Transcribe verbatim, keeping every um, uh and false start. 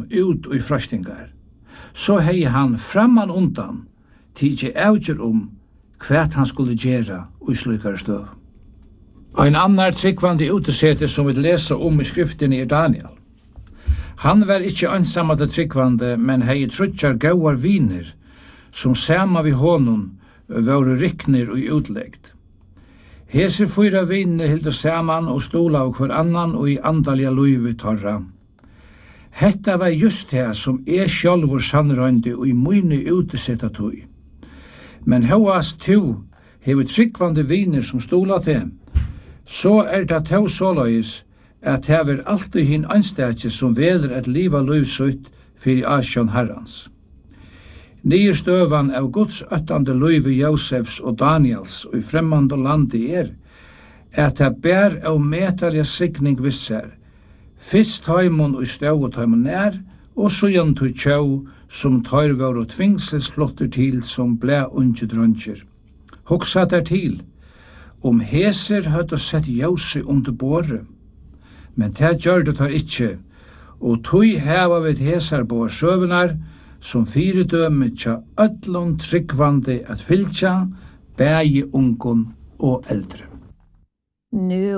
ut i frøstingar, så hei han framman undan tidsi avgjør om hva han skulle gjera og i slukare støv. Ein annar tryggvandi utesete som vi lesa om i skriften er Daniel. Han var ikkje ansamade tryggvande, men hei trutjar gauar viner, som sama vi honom var rikner og utleggt. Hese fyra vinne hildu saman og stola av hver annan og i andalja luivi torra. Hetta var just det som er sjálfur sannrøyndi og i muni utesetta tui. Men hoast tu hefur tryggvande viner som stola til, så er det tau såløys at det er alltid hin anstætje som veler et liva luivsutt fyrir asjon herrans. Nye støvan av Guds øttande luive Josefs og Daniels og i fremmande landi er at det bær av metalja sikning visser, fyrst taimon og støv og taimon nær, og sujan tog tjau som tar var og tvingsels flotter til som ble unge drøntjer. Hoksa der til, om heser høtt og sett jausi under båre, men det gjør det tar ikkje, og tog heva vid hesar bår søvnar, som fyredømme tja öllun tryggvande at fylgja, bægi ungun og eldre. Nu